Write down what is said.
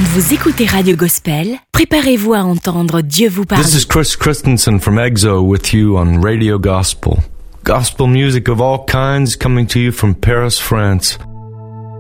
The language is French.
vous écoutez Radio Gospel, préparez-vous à entendre Dieu vous parler. This is Chris Christensen from EXO with you on Radio Gospel. Gospel music of all kinds coming to you from Paris, France.